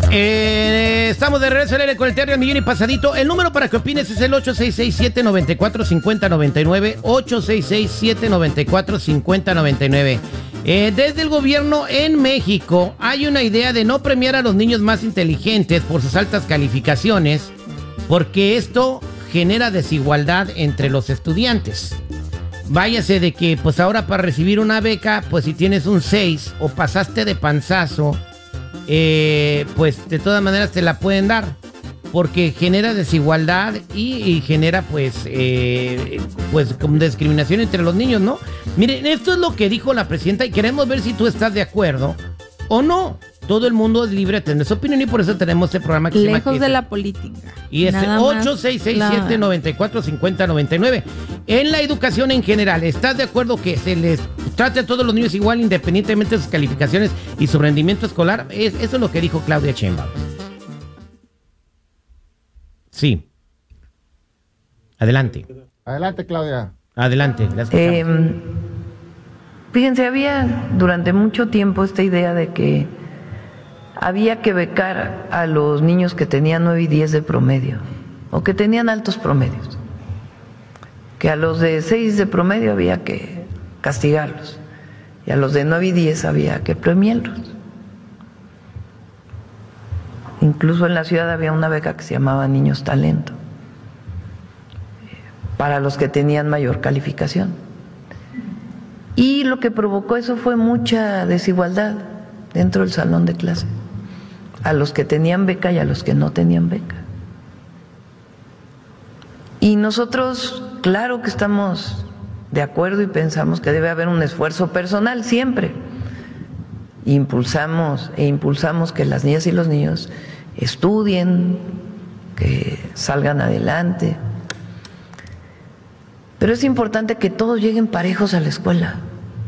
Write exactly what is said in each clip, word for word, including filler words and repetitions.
Eh, estamos de regreso con el Terry al Millón y Pasadito. El número para que opines es el ocho seis seis, siete nueve cuatro, cinco cero nueve nueve. ocho seis seis, siete nueve cuatro, cinco cero nueve nueve. Eh, desde el gobierno en México hay una idea de no premiar a los niños más inteligentes por sus altas calificaciones, porque esto genera desigualdad entre los estudiantes. Váyase de que pues ahora para recibir una beca, pues si tienes un seis o pasaste de panzazo, eh, pues de todas maneras te la pueden dar, porque genera desigualdad y, y genera pues eh, pues como discriminación entre los niños, ¿no? Miren, esto es lo que dijo la presidenta y queremos ver si tú estás de acuerdo o no. Todo el mundo es libre de tener su opinión y por eso tenemos este programa que Lejos se llama... de la política. Y es ocho seis seis, siete nueve cuatro, cinco cero nueve nueve. En la educación en general, ¿estás de acuerdo que se les trate a todos los niños igual independientemente de sus calificaciones y su rendimiento escolar? Es, eso es lo que dijo Claudia Sheinbaum. Sí. Adelante. Adelante, Claudia. Adelante. La escuchamos. Eh, fíjense, había durante mucho tiempo esta idea de que había que becar a los niños que tenían nueve y diez de promedio o que tenían altos promedios, que a los de seis de promedio había que castigarlos y a los de nueve y diez había que premiarlos. Incluso en la ciudad había una beca que se llamaba Niños Talento para los que tenían mayor calificación. Y lo que provocó eso fue mucha desigualdad dentro del salón de clase, a los que tenían beca y a los que no tenían beca. Y nosotros, claro que estamos de acuerdo y pensamos que debe haber un esfuerzo personal siempre. Impulsamos e impulsamos que las niñas y los niños estudien, que salgan adelante. Pero es importante que todos lleguen parejos a la escuela,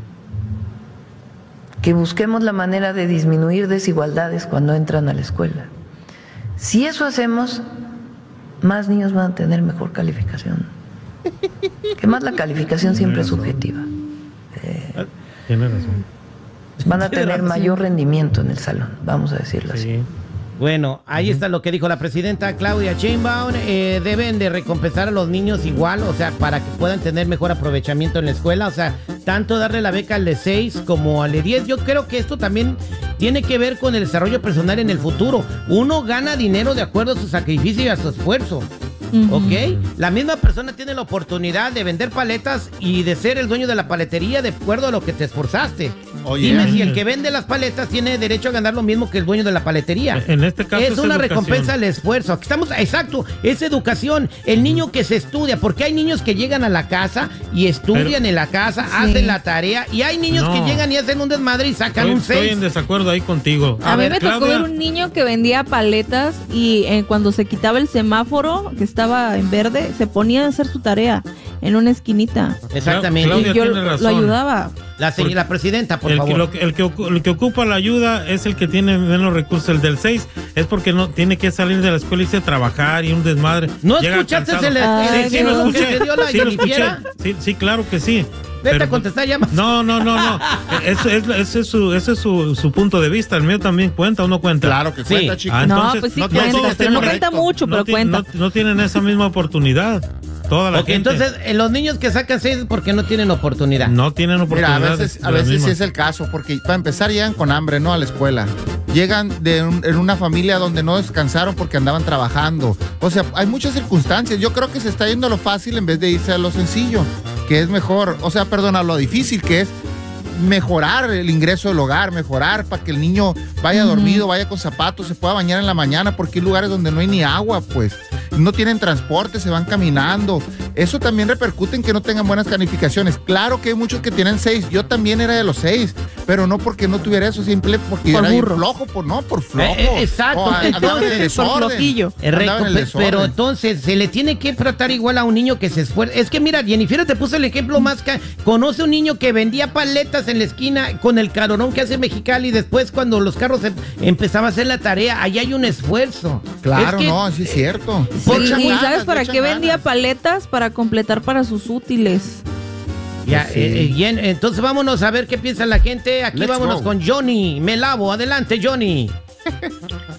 que busquemos la manera de disminuir desigualdades cuando entran a la escuela. Si eso hacemos, más niños van a tener mejor calificación. Que más la calificación siempre es subjetiva. Eh, Tiene razón. Van a tener mayor rendimiento en el salón, vamos a decirlo así. Sí. Bueno, ahí uh-huh. está lo que dijo la presidenta Claudia Sheinbaum. Eh, deben de recompensar a los niños igual, o sea, para que puedan tener mejor aprovechamiento en la escuela. O sea, tanto darle la beca al de seis como al de diez. Yo creo que esto también tiene que ver con el desarrollo personal en el futuro. Uno gana dinero de acuerdo a su sacrificio y a su esfuerzo. Uh-huh. ¿Ok? La misma persona tiene la oportunidad de vender paletas y de ser el dueño de la paletería de acuerdo a lo que te esforzaste. Oye, dime si el que vende las paletas tiene derecho a ganar lo mismo que el dueño de la paletería. En este caso es, es una educación. Recompensa al esfuerzo. Aquí estamos, exacto, es educación. El niño que se estudia, porque hay niños que llegan a la casa y estudian Pero, en la casa, sí. hacen la tarea, y hay niños no. que llegan y hacen un desmadre y sacan estoy, un seis. Estoy en desacuerdo ahí contigo. A, a ver, mí me Claudia. tocó ver un niño que vendía paletas y eh, cuando se quitaba el semáforo, que estaba en verde, se ponía a hacer su tarea en una esquinita. Exactamente. Claudia y yo tiene razón. lo ayudaba. La, Porque la presidenta, por el favor. Que, lo, el, que, el que ocupa la ayuda es el que tiene menos recursos. El del seis es porque no tiene que salir de la escuela y irse a trabajar y un desmadre. ¿No Llega escuchaste cansado. el, el, Ay, el, sí, sí, lo escuché. que te dio la Sí, lo escuché. Sí, sí, claro que sí. Vete Pero, a contestar llamas. No, no, no, no. Eso es, ese es, su, ese es su, su punto de vista. El mío también cuenta o no cuenta. Claro que sí. cuenta, chico. Ah, no, pues sí no, cuenta, no, pero no correcto. cuenta mucho, pero no, cuenta. No, no tienen esa misma oportunidad. Toda la Ok, gente. entonces, eh, los niños que sacan seis es porque no tienen oportunidad. No tienen oportunidad. Mira, a veces, a veces sí es el caso, porque para empezar llegan con hambre, ¿no? A la escuela. Llegan de un, en una familia donde no descansaron porque andaban trabajando. O sea, hay muchas circunstancias. Yo creo que se está yendo a lo fácil en vez de irse a lo sencillo, que es mejor, o sea, perdón, a lo difícil que es mejorar el ingreso del hogar, mejorar para que el niño vaya uh-huh. dormido, vaya con zapatos, se pueda bañar en la mañana, porque hay lugares donde no hay ni agua, pues. No tienen transporte, se van caminando. Eso también repercute en que no tengan buenas calificaciones. Claro que hay muchos que tienen seis. Yo también era de los seis, pero no porque no tuviera eso, simple porque por era burro. flojo, por no, por flojo. Eh, eh, exacto. O, entonces, por flojillo. Recto, pero entonces se le tiene que tratar igual a un niño que se esfuerza. Es que mira, Jennifer te puso el ejemplo más que conoce un niño que vendía paletas en la esquina con el carorón que hace Mexicali, y después cuando los carros em, empezaba a hacer la tarea, ahí hay un esfuerzo. Claro, es que, no, así es cierto. Sí, ¿y sabes para qué vendía paletas? Para completar para sus útiles. Ya, sí. eh, bien, entonces vámonos a ver qué piensa la gente. Aquí Let's vámonos go. con Johnny. Me lavo, adelante, Johnny.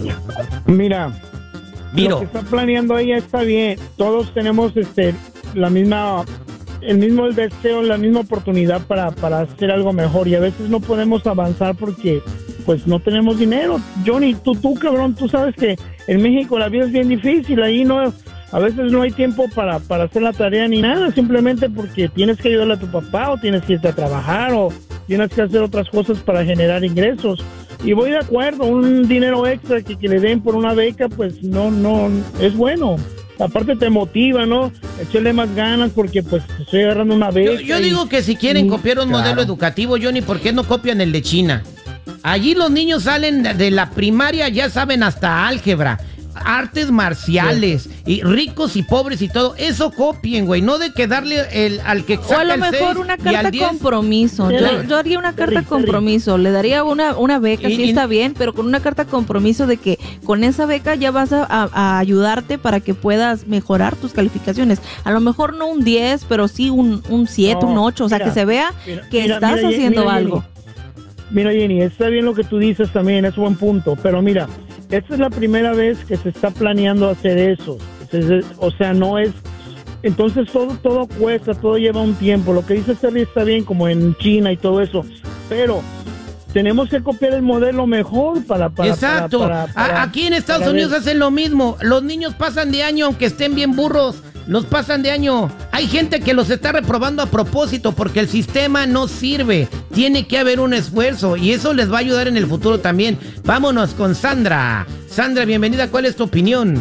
Mira, Miro. lo que está planeando ella está bien. Todos tenemos este la misma, el mismo deseo, la misma oportunidad para, para hacer algo mejor y a veces no podemos avanzar porque pues no tenemos dinero. Johnny, tú, tú cabrón, tú sabes que en México la vida es bien difícil, ahí no, a veces no hay tiempo para, para hacer la tarea ni nada, simplemente porque tienes que ayudarle a tu papá o tienes que irte a trabajar o tienes que hacer otras cosas para generar ingresos. Y voy de acuerdo, un dinero extra que, que le den por una beca, pues no, no, es bueno. Aparte te motiva, ¿no? Echarle más ganas porque pues estoy agarrando una beca. Yo, yo y, digo que si quieren y, copiar un claro. modelo educativo, Johnny, ¿por qué no copian el de China? Allí los niños salen de la primaria, ya saben hasta álgebra, artes marciales, y ricos y pobres y todo. Eso copien, güey, no de que darle el, al que O saca a lo el mejor seis una y al carta diez. compromiso. Sí. Yo, yo haría una carta Terry, compromiso. Le daría una, una beca, Y- sí y- está bien, pero con una carta compromiso de que con esa beca ya vas a, a- a ayudarte para que puedas mejorar tus calificaciones. A lo mejor no un diez, pero sí un, un siete, No, un ocho. O sea, mira, que se vea mira, que mira, estás mira, haciendo mira, algo. Jenny. Mira, Jenny, está bien lo que tú dices también, es buen punto, pero mira, esta es la primera vez que se está planeando hacer eso. O sea, no es... Entonces todo, todo cuesta, todo lleva un tiempo. Lo que dice Terry está bien, como en China y todo eso, pero tenemos que copiar el modelo mejor para... para Exacto. para- para- para- A- Aquí en Estados para Unidos ver. hacen lo mismo. Los niños pasan de año aunque estén bien burros. Los pasan de año. Hay gente que los está reprobando a propósito porque el sistema no sirve. Tiene que haber un esfuerzo y eso les va a ayudar en el futuro también. Vámonos con Sandra. Sandra, bienvenida. ¿Cuál es tu opinión?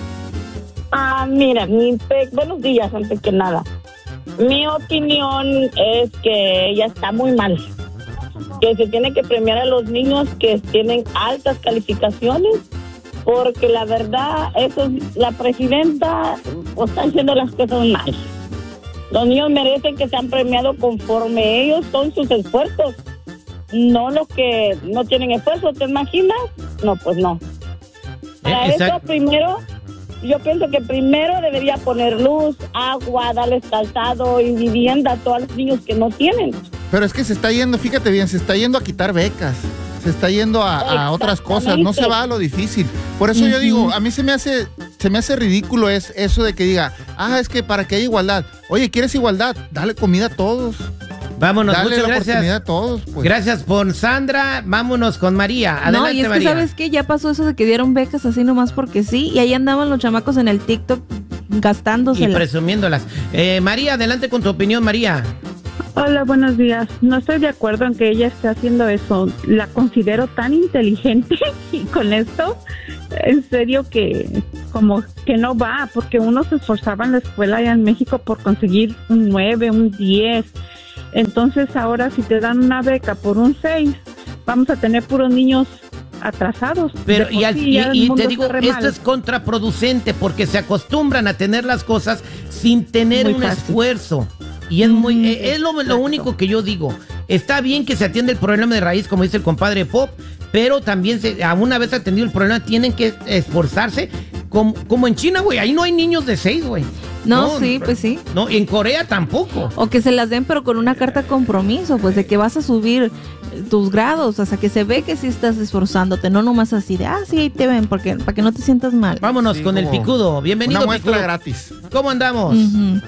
Ah, mira, mi pe- buenos días antes que nada. Mi opinión es que ella está muy mal. Que se tiene que premiar a los niños que tienen altas calificaciones, porque la verdad, eso es- la presidenta pues, está haciendo las cosas mal. Los niños merecen que sean premiados conforme ellos son sus esfuerzos, no los que no tienen esfuerzo. ¿Te imaginas? No, pues no. Para Eh, eso exacto. primero, yo pienso que primero debería poner luz, agua, darles calzado y vivienda a todos los niños que no tienen. Pero es que se está yendo, fíjate bien, se está yendo a quitar becas. Se está yendo a, a otras cosas, no se va a lo difícil. Por eso yo digo, a mí se me hace, se me hace ridículo es eso de que diga, ah, es que para que haya igualdad. Oye, ¿quieres igualdad? Dale comida a todos. Vámonos, Dale muchas la gracias. oportunidad a todos. Pues. Gracias por Sandra. Vámonos con María. Adelante, No, y es que María. ¿sabes qué? Ya pasó eso de que dieron becas así nomás porque sí, y ahí andaban los chamacos en el TikTok Y gastándoselas. presumiéndolas. Eh, María, adelante con tu opinión, María. Hola, buenos días. No estoy de acuerdo en que ella esté haciendo eso. La considero tan inteligente y con esto, en serio que como que no va, porque uno se esforzaba en la escuela allá en México por conseguir un nueve, un diez. Entonces ahora si te dan una beca por un seis, vamos a tener puros niños atrasados. Pero De y, por al- sí y- ya el y mundo te digo, está re esto mal. es contraproducente porque se acostumbran a tener las cosas sin tener Muy un fácil. esfuerzo. Y es muy, Mm, eh, es lo, lo exacto. único que yo digo. Está bien que se atienda el problema de raíz, como dice el compadre Pop, pero también se, a una vez atendido el problema, tienen que esforzarse. Como, como en China, güey, ahí no hay niños de seis, güey. No, sí, pues sí. No, y en Corea tampoco. O que se las den, pero con una carta compromiso, pues de que vas a subir eh, tus grados, o sea, que se ve que sí estás esforzándote, no nomás así de, ah, sí, ahí te ven, porque para que no te sientas mal. Vámonos Sí, con el como picudo. Bienvenido, Una muestra picudo. gratis. ¿Cómo andamos? Ujú.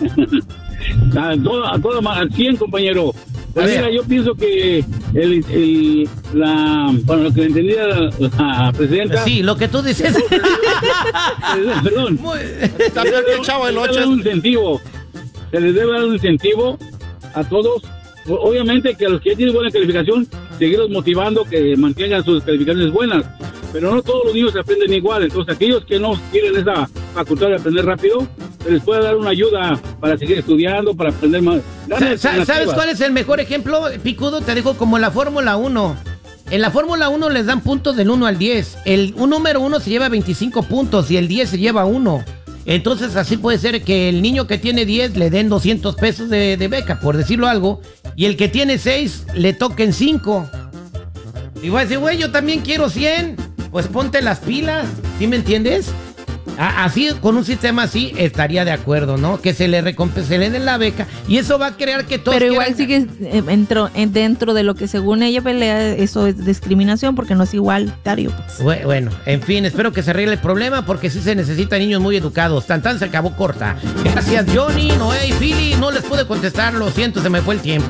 A todo, a todo, ma- al cien, compañero. Pues A ver. mira, yo pienso que el, el, la, bueno, lo que entendía la, la presidenta, Sí, lo que tú dices. eh, perdón, Muy- Está peor que el Chavo del se les Ocho. debe dar un incentivo, se les debe dar un incentivo a todos. O- Obviamente que a los que ya tienen buena calificación, seguirlos motivando que mantengan sus calificaciones buenas. Pero no todos los niños aprenden igual. Entonces, aquellos que no tienen esa facultad de aprender rápido, se les puede dar una ayuda para seguir estudiando, para aprender más. Sa- sa- ¿Sabes cuál es el mejor ejemplo, Picudo? Te digo como la Fórmula uno. En la Fórmula uno les dan puntos del uno al diez. El un número uno se lleva veinticinco puntos y el diez se lleva uno. Entonces así puede ser que el niño que tiene diez le den doscientos pesos de, de beca, por decirlo algo, y el que tiene seis le toquen cinco. Y va a decir, güey, yo también quiero cien. Pues ponte las pilas, ¿sí me entiendes? A- Así, con un sistema así, estaría de acuerdo, ¿no? Que se le recompense, se le den la beca y eso va a crear que todos Pero igual quieran- sigue eh, entro- en- dentro de lo que según ella pelea, eso es discriminación porque no es igualitario. Pues. Bu- Bueno, en fin, espero que se arregle el problema porque sí se necesitan niños muy educados. Tan tan se acabó corta. Gracias, Johnny, Noé y Philly. No les pude contestar, lo siento, se me fue el tiempo.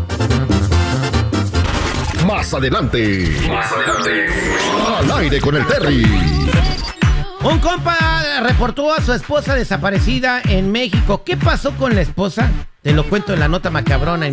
Más adelante. Más adelante. Al aire con el Terry. Un compa reportó a su esposa desaparecida en México. ¿Qué pasó con la esposa? Te lo cuento en la nota macabrona.